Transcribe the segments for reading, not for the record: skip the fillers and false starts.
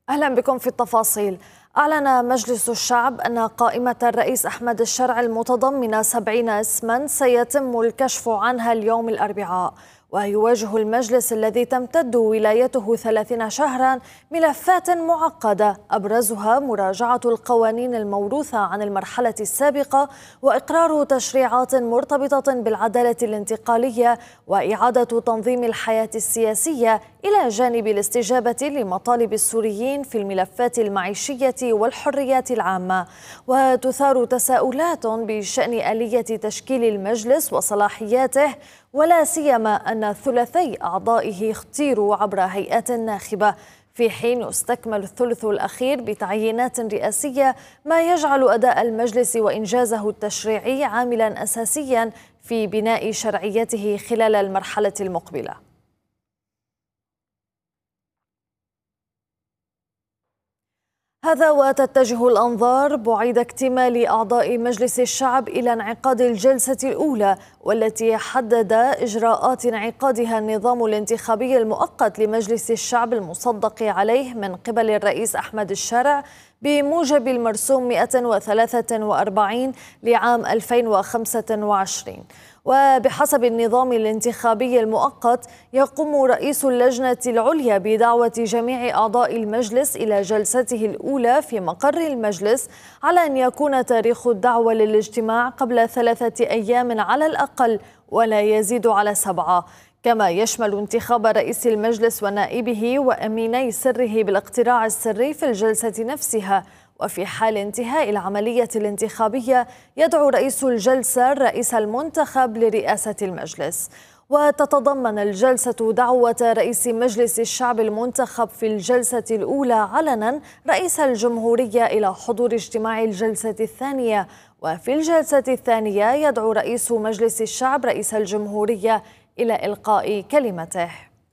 أهلا بكم في التفاصيل. أعلن مجلس الشعب أن قائمة الرئيس أحمد الشرع المتضمنة 70 اسما سيتم الكشف عنها اليوم الأربعاء، ويواجه المجلس الذي تمتد ولايته 30 شهرا ملفات معقدة أبرزها مراجعة القوانين الموروثة عن المرحلة السابقة وإقرار تشريعات مرتبطة بالعدالة الانتقالية وإعادة تنظيم الحياة السياسية إلى جانب الاستجابة لمطالب السوريين في الملفات المعيشية والحريات العامة. وتثار تساؤلات بشأن آلية تشكيل المجلس وصلاحياته، ولا سيما أن ثلثي أعضائه اختيروا عبر هيئات ناخبة، في حين يستكمل الثلث الأخير بتعيينات رئاسية، ما يجعل أداء المجلس وإنجازه التشريعي عاملا أساسيا في بناء شرعيته خلال المرحلة المقبلة. هذا وتتجه الأنظار بعيد اكتمال أعضاء مجلس الشعب إلى انعقاد الجلسة الأولى، والتي حدد إجراءات انعقادها النظام الانتخابي المؤقت لمجلس الشعب المصدق عليه من قبل الرئيس أحمد الشرع بموجب المرسوم 143 لعام 2025. وبحسب النظام الانتخابي المؤقت، يقوم رئيس اللجنة العليا بدعوة جميع أعضاء المجلس إلى جلسته الأولى في مقر المجلس، على أن يكون تاريخ الدعوة للاجتماع قبل 3 أيام على الأقل ولا يزيد على 7. كما يشمل انتخاب رئيس المجلس ونائبه وأميني سره بالاقتراع السري في الجلسة نفسها. وفي حال انتهاء العملية الانتخابية يدعو رئيس الجلسة الرئيس المنتخب لرئاسة المجلس. وتتضمن الجلسة دعوة رئيس مجلس الشعب المنتخب في الجلسة الأولى علنا رئيس الجمهورية إلى حضور اجتماع الجلسة الثانية، وفي الجلسة الثانية يدعو رئيس مجلس الشعب رئيس الجمهورية إلى إلقاء كلمته.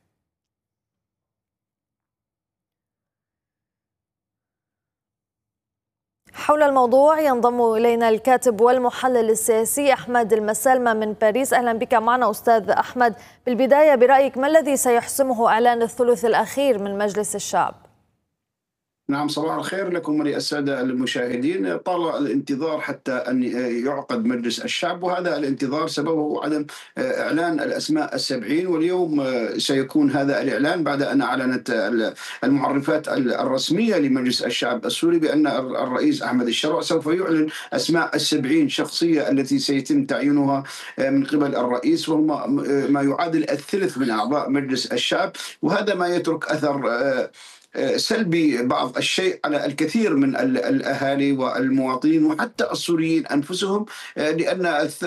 حول الموضوع ينضم إلينا الكاتب والمحلل السياسي أحمد المسالمة من باريس. أهلا بك معنا أستاذ أحمد. بالبداية برأيك ما الذي سيحسمه إعلان الثلث الأخير من مجلس الشعب؟ نعم، صباح الخير لكم وللسادة المشاهدين. طال الانتظار حتى أن يعقد مجلس الشعب، وهذا الانتظار سببه عدم إعلان الأسماء ال70، واليوم سيكون هذا الإعلان بعد أن أعلنت المعرفات الرسمية لمجلس الشعب السوري بأن الرئيس أحمد الشرع سوف يعلن أسماء ال70 شخصية التي سيتم تعيينها من قبل الرئيس، وهم ما يعادل الثلث من أعضاء مجلس الشعب. وهذا ما يترك أثر سلبي بعض الشيء على الكثير من الأهالي والمواطنين وحتى السوريين أنفسهم، لأن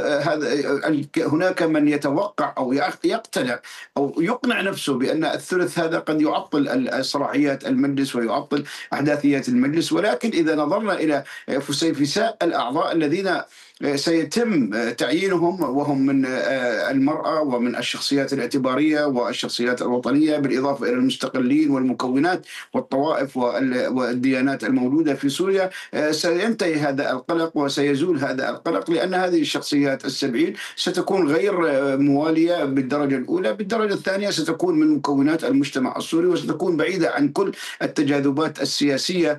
هناك من يتوقع أو يقتنع أو يقنع نفسه بأن الثلث هذا قد يعطل صلاحيات المجلس ويعطل أحداثيات المجلس. ولكن إذا نظرنا إلى فسيفساء الأعضاء الذين سيتم تعيينهم، وهم من المرأة ومن الشخصيات الاعتبارية والشخصيات الوطنية، بالإضافة إلى المستقلين والمكونات والطوائف والديانات الموجودة في سوريا، سينتهي هذا القلق وسيزول هذا القلق، لأن هذه الشخصيات ال70 ستكون غير موالية بالدرجة الأولى. بالدرجة الثانية ستكون من مكونات المجتمع السوري، وستكون بعيدة عن كل التجاذبات السياسية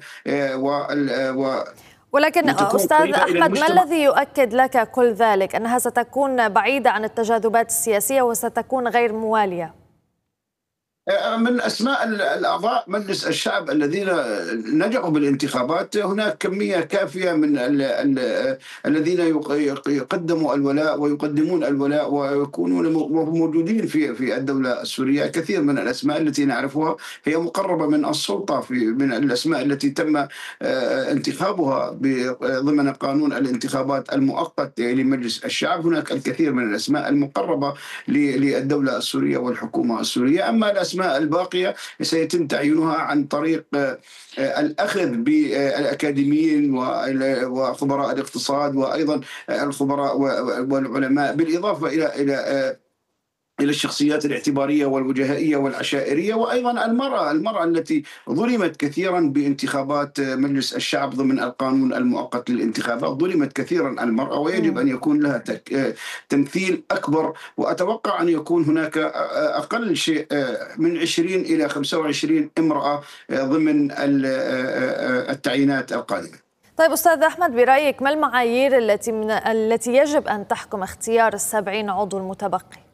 ولكن أستاذ أحمد، ما الذي يؤكد لك كل ذلك، أنها ستكون بعيدة عن التجاذبات السياسية وستكون غير موالية؟ من أسماء الأعضاء مجلس الشعب الذين نجحوا بالانتخابات، هناك كمية كافية من الذين يقدموا الولاء ويقدمون الولاء ويكونون موجودين في الدولة السورية. كثير من الأسماء التي نعرفها هي مقربة من السلطة، من الأسماء التي تم انتخابها ضمن قانون الانتخابات المؤقت لمجلس الشعب. هناك الكثير من الأسماء المقربة للدولة السورية والحكومة السورية. أما الأسماء الباقية سيتم تعيينها عن طريق الأخذ بالأكاديميين وخبراء الاقتصاد وأيضا الخبراء والعلماء، بالإضافة إلى إلى الشخصيات الاعتبارية والوجهائية والعشائرية، وأيضا المرأة التي ظلمت كثيرا بانتخابات مجلس الشعب ضمن القانون المؤقت للانتخابات. ظلمت كثيرا المرأة، ويجب أن يكون لها تمثيل أكبر. وأتوقع أن يكون هناك أقل شيء من 20 إلى 25 امرأة ضمن التعيينات القادمة. طيب أستاذ أحمد، برأيك ما المعايير التي يجب أن تحكم اختيار ال70 عضو المتبقي؟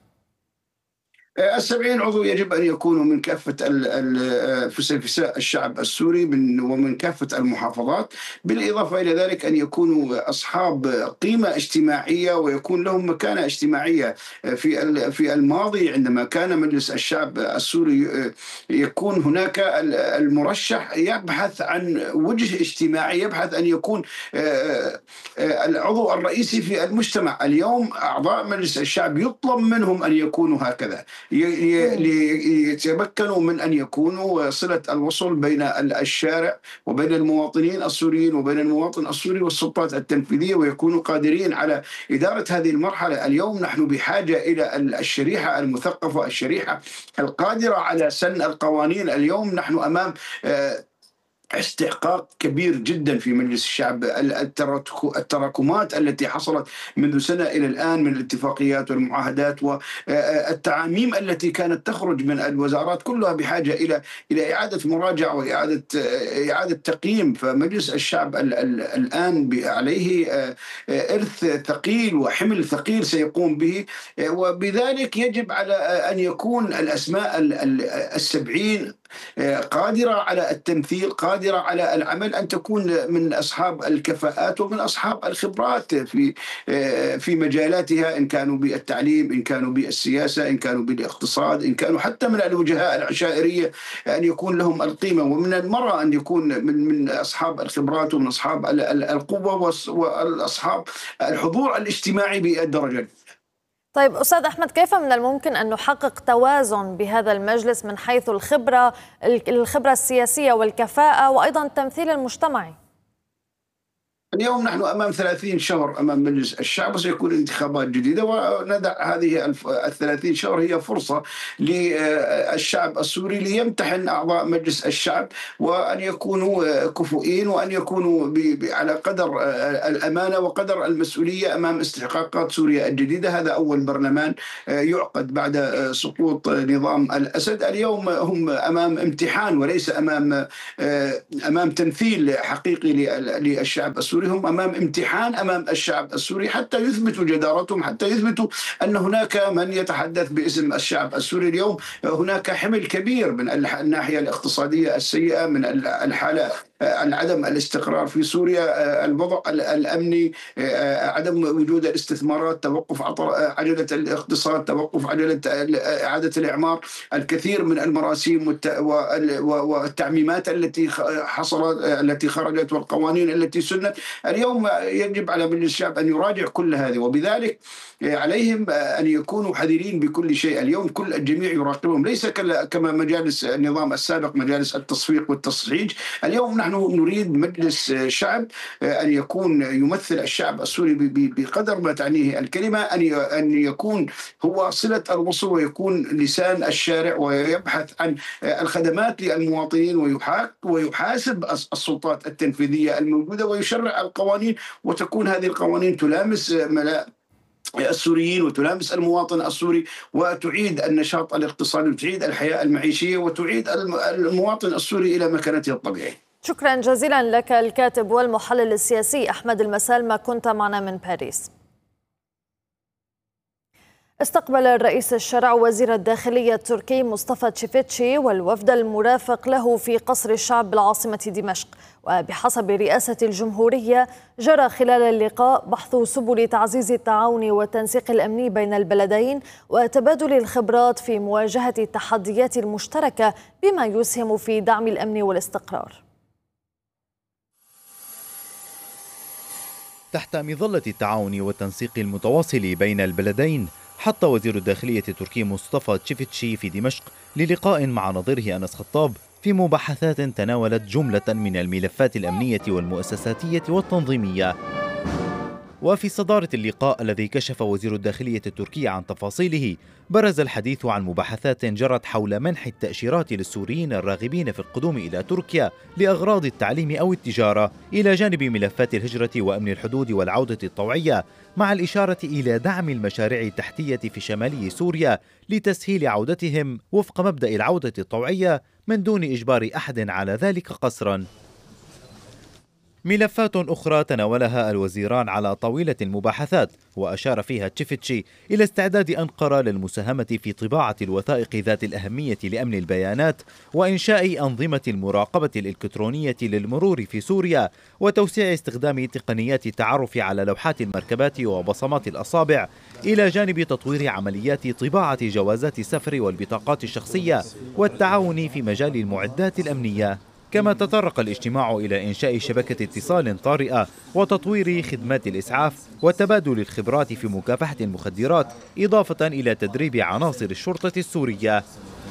70 عضو يجب أن يكونوا من كافة فسيفساء الشعب السوري ومن كافة المحافظات، بالإضافة إلى ذلك أن يكونوا أصحاب قيمة اجتماعية ويكون لهم مكانة اجتماعية. في الماضي عندما كان مجلس الشعب السوري يكون هناك المرشح يبحث عن وجه اجتماعي، يبحث أن يكون العضو الرئيسي في المجتمع. اليوم أعضاء مجلس الشعب يطلب منهم أن يكونوا هكذا، ليتمكنوا من أن يكونوا صلة الوصل بين الشارع وبين المواطنين السوريين وبين المواطن السوري والسلطات التنفيذية، ويكونوا قادرين على إدارة هذه المرحلة. اليوم نحن بحاجة إلى الشريحة المثقفة، الشريحة القادرة على سن القوانين. اليوم نحن أمام استحقاق كبير جدا في مجلس الشعب. التراكمات التي حصلت منذ سنة إلى الآن من الاتفاقيات والمعاهدات والتعاميم التي كانت تخرج من الوزارات كلها بحاجة إلى إعادة مراجعة وإعادة تقييم. فمجلس الشعب الآن عليه إرث ثقيل وحمل ثقيل سيقوم به، وبذلك يجب على أن يكون الأسماء 70 قادرة على التمثيل، قادرة على العمل، أن تكون من أصحاب الكفاءات ومن أصحاب الخبرات في مجالاتها، إن كانوا بالتعليم، إن كانوا بالسياسة، إن كانوا بالاقتصاد، إن كانوا حتى من الوجهاء العشائرية، أن يكون لهم القيمة. ومن المرأة أن يكون من أصحاب الخبرات ومن أصحاب القوة وأصحاب الحضور الاجتماعي بالدرجة. طيب أستاذ أحمد، كيف من الممكن أن نحقق توازن بهذا المجلس من حيث الخبرة السياسية والكفاءة وأيضا التمثيل المجتمعي؟ اليوم نحن أمام 30 شهر أمام مجلس الشعب، وسيكون انتخابات جديدة، وندع هذه 30 شهر هي فرصة للشعب السوري ليمتحن أعضاء مجلس الشعب، وأن يكونوا كفؤين، وأن يكونوا على قدر الأمانة وقدر المسؤولية أمام استحقاقات سوريا الجديدة. هذا أول برلمان يعقد بعد سقوط نظام الأسد. اليوم هم أمام امتحان وليس أمام تمثيل حقيقي للشعب السوري. هم أمام امتحان أمام الشعب السوري حتى يثبتوا جدارتهم، حتى يثبتوا أن هناك من يتحدث باسم الشعب السوري. اليوم هناك حمل كبير من الناحية الاقتصادية السيئة، من الحالة عدم الاستقرار في سوريا، الوضع الأمني، عدم وجود الاستثمارات، توقف عجلة الاقتصاد، توقف عجلة إعادة الإعمار، الكثير من المراسيم والتعميمات التي حصلت، التي خرجت، والقوانين التي سنت. اليوم يجب على مجلس الشعب أن يراجع كل هذه، وبذلك عليهم أن يكونوا حذرين بكل شيء. اليوم كل الجميع يراقبهم، ليس كما مجالس النظام السابق، مجالس التصفيق والتصحيح. اليوم نحن نريد مجلس شعب أن يكون يمثل الشعب السوري بقدر ما تعنيه الكلمة، أن يكون هو صلة الوصل، ويكون لسان الشارع، ويبحث عن الخدمات للمواطنين، ويحاسب السلطات التنفيذية الموجودة، ويشرع القوانين، وتكون هذه القوانين تلامس السوريين وتلامس المواطن السوري، وتعيد النشاط الاقتصادي، وتعيد الحياة المعيشية، وتعيد المواطن السوري إلى مكانته الطبيعية. شكرا جزيلا لك الكاتب والمحلل السياسي أحمد المسالمة، كنت معنا من باريس. استقبل الرئيس الشرع وزير الداخلية التركي مصطفى تشيفتشي والوفد المرافق له في قصر الشعب بالعاصمة دمشق. وبحسب رئاسة الجمهورية جرى خلال اللقاء بحث سبل تعزيز التعاون والتنسيق الأمني بين البلدين وتبادل الخبرات في مواجهة التحديات المشتركة بما يسهم في دعم الأمن والاستقرار. تحت مظلة التعاون والتنسيق المتواصل بين البلدين، حط وزير الداخلية التركي مصطفى تشيفتشي في دمشق للقاء مع نظيره أنس خطاب في مباحثات تناولت جملة من الملفات الأمنية والمؤسساتية والتنظيمية. وفي صدارة اللقاء الذي كشف وزير الداخلية التركي عن تفاصيله، برز الحديث عن مباحثات جرت حول منح التأشيرات للسوريين الراغبين في القدوم إلى تركيا لأغراض التعليم أو التجارة، إلى جانب ملفات الهجرة وأمن الحدود والعودة الطوعية، مع الإشارة إلى دعم المشاريع التحتية في شمالي سوريا لتسهيل عودتهم وفق مبدأ العودة الطوعية من دون إجبار أحد على ذلك قسرا. ملفات أخرى تناولها الوزيران على طاولة المباحثات، وأشار فيها تشيفتشي إلى استعداد أنقرة للمساهمة في طباعة الوثائق ذات الأهمية لأمن البيانات، وإنشاء أنظمة المراقبة الإلكترونية للمرور في سوريا، وتوسيع استخدام تقنيات التعرف على لوحات المركبات وبصمات الأصابع، إلى جانب تطوير عمليات طباعة جوازات السفر والبطاقات الشخصية، والتعاون في مجال المعدات الأمنية. كما تطرق الاجتماع إلى إنشاء شبكة اتصال طارئة وتطوير خدمات الإسعاف وتبادل الخبرات في مكافحة المخدرات، إضافة إلى تدريب عناصر الشرطة السورية.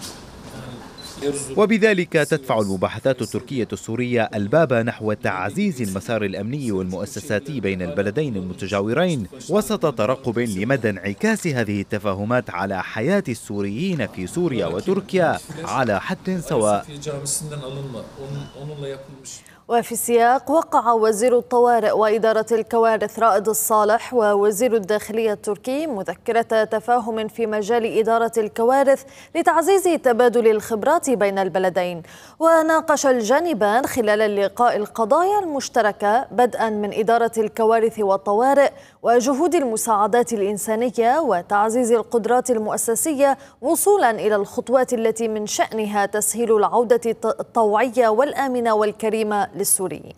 وبذلك تدفع المباحثات التركية السورية الباب نحو تعزيز المسار الأمني والمؤسساتي بين البلدين المتجاورين، وسط ترقب لمدى انعكاس هذه التفاهمات على حياة السوريين في سوريا وتركيا على حد سواء. وفي السياق، وقع وزير الطوارئ وإدارة الكوارث رائد الصالح ووزير الداخلية التركي مذكرة تفاهم في مجال إدارة الكوارث لتعزيز تبادل الخبرات بين البلدين. وناقش الجانبان خلال اللقاء القضايا المشتركة، بدءا من إدارة الكوارث والطوارئ وجهود المساعدات الإنسانية وتعزيز القدرات المؤسسية، وصولا إلى الخطوات التي من شأنها تسهيل العودة الطوعية والآمنة والكريمة للسوريين.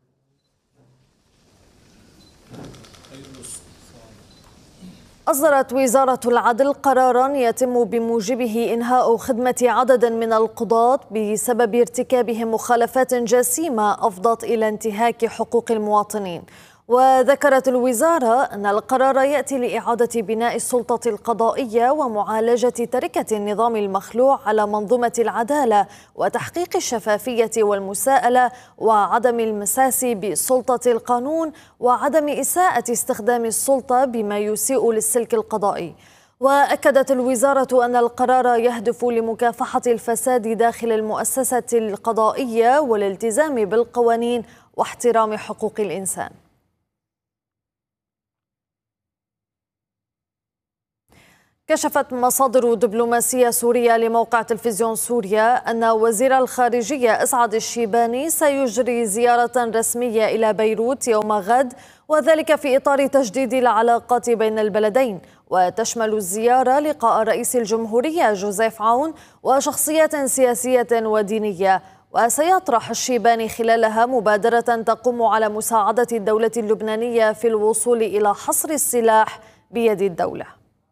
أصدرت وزارة العدل قراراً يتم بموجبه إنهاء خدمة عدد من القضاة بسبب ارتكابهم مخالفات جسيمة أفضت إلى انتهاك حقوق المواطنين. وذكرت الوزارة أن القرار يأتي لإعادة بناء السلطة القضائية ومعالجة تركة النظام المخلوع على منظومة العدالة وتحقيق الشفافية والمساءلة وعدم المساس بسلطة القانون وعدم إساءة استخدام السلطة بما يسيء للسلك القضائي. وأكدت الوزارة أن القرار يهدف لمكافحة الفساد داخل المؤسسة القضائية والالتزام بالقوانين واحترام حقوق الإنسان. كشفت مصادر دبلوماسية سورية لموقع تلفزيون سوريا أن وزير الخارجية أسعد الشيباني سيجري زيارة رسمية إلى بيروت يوم غد، وذلك في إطار تجديد العلاقات بين البلدين. وتشمل الزيارة لقاء رئيس الجمهورية جوزيف عون وشخصيات سياسية ودينية. وسيطرح الشيباني خلالها مبادرة تقوم على مساعدة الدولة اللبنانية في الوصول إلى حصر السلاح بيد الدولة.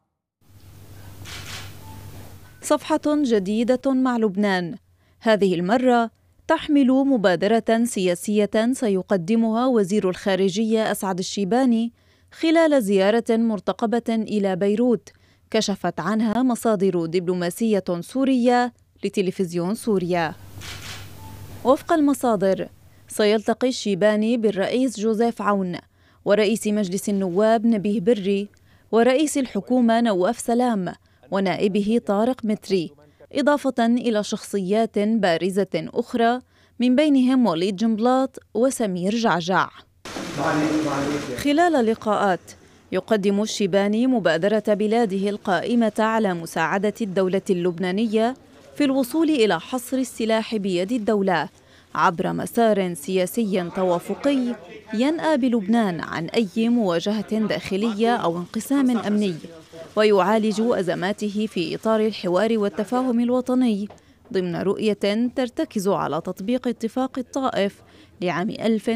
صفحة جديدة مع لبنان، هذه المرة تحمل مبادرة سياسية سيقدمها وزير الخارجية أسعد الشيباني خلال زيارة مرتقبة إلى بيروت، كشفت عنها مصادر دبلوماسية سورية لتلفزيون سوريا. وفق المصادر، سيلتقي الشيباني بالرئيس جوزيف عون ورئيس مجلس النواب نبيه بري ورئيس الحكومة نواف سلام ونائبه طارق متري، إضافة إلى شخصيات بارزة أخرى من بينهم وليد جنبلاط وسمير جعجع. خلال اللقاءات يقدم الشيباني مبادرة بلاده القائمة على مساعدة الدولة اللبنانية في الوصول إلى حصر السلاح بيد الدولة عبر مسار سياسي توافقي ينأى بلبنان عن أي مواجهة داخلية أو انقسام أمني، ويعالج أزماته في إطار الحوار والتفاهم الوطني ضمن رؤية ترتكز على تطبيق اتفاق الطائف لعام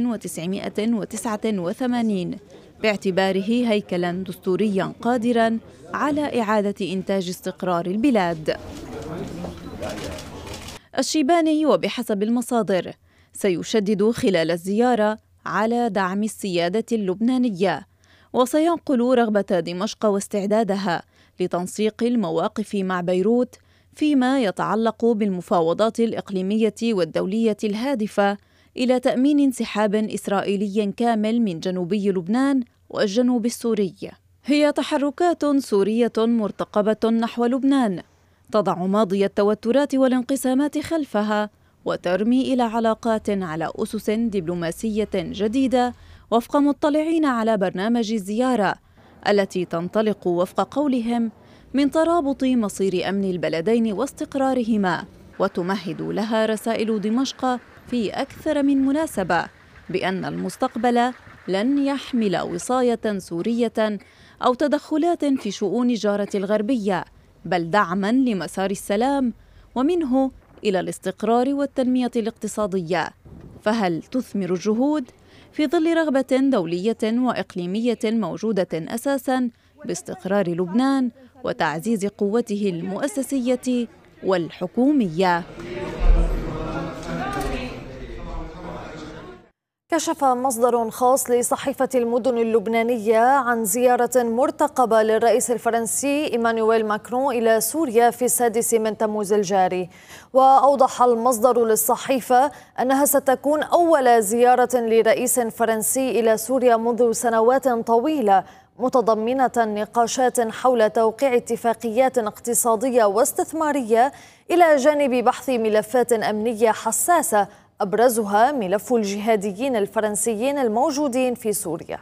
1989 باعتباره هيكلاً دستورياً قادراً على إعادة إنتاج استقرار البلاد. الشيباني وبحسب المصادر سيشدد خلال الزيارة على دعم السيادة اللبنانية، وسينقل رغبة دمشق واستعدادها لتنسيق المواقف مع بيروت فيما يتعلق بالمفاوضات الإقليمية والدولية الهادفة إلى تأمين انسحاب إسرائيلي كامل من جنوبي لبنان والجنوب السوري. هي تحركات سورية مرتقبة نحو لبنان تضع ماضي التوترات والانقسامات خلفها وترمي إلى علاقات على أسس دبلوماسية جديدة وفق مطلعين على برنامج الزيارة التي تنطلق وفق قولهم من ترابط مصير أمن البلدين واستقرارهما، وتمهد لها رسائل دمشق في أكثر من مناسبة بأن المستقبل لن يحمل وصاية سورية أو تدخلات في شؤون الجارة الغربية، بل دعماً لمسار السلام ومنه إلى الاستقرار والتنمية الاقتصادية. فهل تثمر الجهود في ظل رغبة دولية وإقليمية موجودة أساساً باستقرار لبنان وتعزيز قوته المؤسسية والحكومية؟ كشف مصدر خاص لصحيفة المدن اللبنانية عن زيارة مرتقبة للرئيس الفرنسي إيمانويل ماكرون إلى سوريا في 6 من تموز الجاري. وأوضح المصدر للصحيفة أنها ستكون أول زيارة لرئيس فرنسي إلى سوريا منذ سنوات طويلة، متضمنة نقاشات حول توقيع اتفاقيات اقتصادية واستثمارية إلى جانب بحث ملفات أمنية حساسة، أبرزها ملف الجهاديين الفرنسيين الموجودين في سوريا.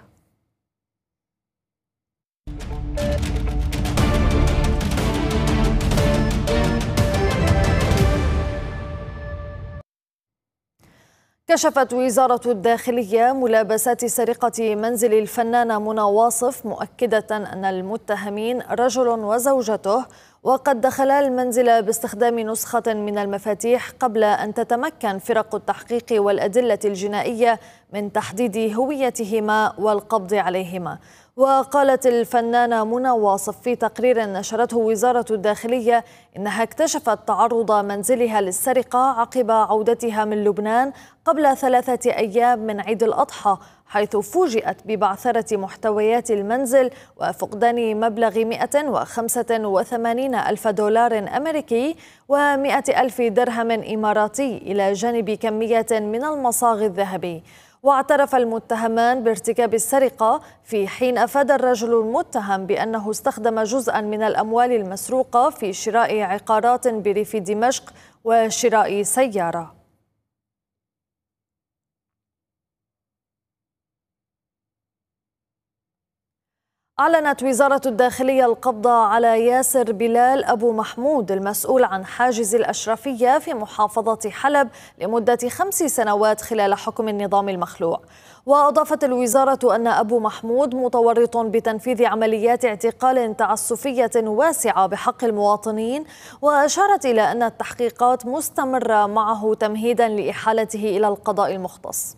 كشفت وزارة الداخلية ملابسات سرقة منزل الفنانة منى واصف، مؤكدة أن المتهمين رجل وزوجته، وقد دخلا المنزل باستخدام نسخة من المفاتيح قبل أن تتمكن فرق التحقيق والأدلة الجنائية من تحديد هويتهما والقبض عليهما. وقالت الفنانة منى واصف في تقرير نشرته وزارة الداخلية إنها اكتشفت تعرض منزلها للسرقة عقب عودتها من لبنان قبل 3 أيام من عيد الأضحى، حيث فوجئت ببعثرة محتويات المنزل وفقدان مبلغ 185 ألف دولار أمريكي و100 ألف درهم إماراتي إلى جانب كمية من المصاغ الذهبي. واعترف المتهمان بارتكاب السرقة، في حين أفاد الرجل المتهم بأنه استخدم جزءا من الأموال المسروقة في شراء عقارات بريف دمشق وشراء سيارة. أعلنت وزارة الداخلية القبض على ياسر بلال أبو محمود المسؤول عن حاجز الأشرفية في محافظة حلب لمدة 5 سنوات خلال حكم النظام المخلوع. وأضافت الوزارة أن أبو محمود متورط بتنفيذ عمليات اعتقال تعسفية واسعة بحق المواطنين، وأشارت إلى أن التحقيقات مستمرة معه تمهيدا لإحالته إلى القضاء المختص.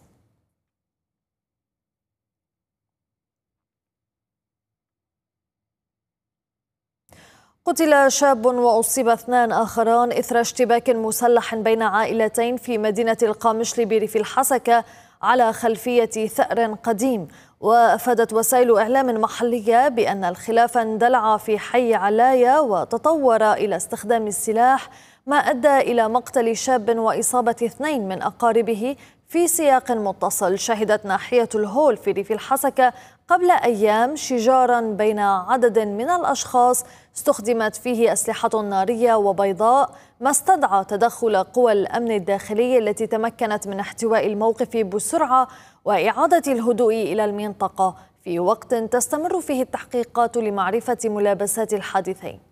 قتل شاب وأصيب 2 آخران إثر اشتباك مسلح بين عائلتين في مدينة القامشلي بريف الحسكة على خلفية ثأر قديم. وأفادت وسائل إعلام محلية بأن الخلاف اندلع في حي علايا وتطور إلى استخدام السلاح، ما أدى إلى مقتل شاب وإصابة 2 من أقاربه في سياق متصل. شهدت ناحية الهول في ريف الحسكة قبل أيام شجارا بين عدد من الأشخاص استخدمت فيه أسلحة نارية وبيضاء، ما استدعى تدخل قوى الأمن الداخلي التي تمكنت من احتواء الموقف بسرعة وإعادة الهدوء إلى المنطقة في وقت تستمر فيه التحقيقات لمعرفة ملابسات الحادثين.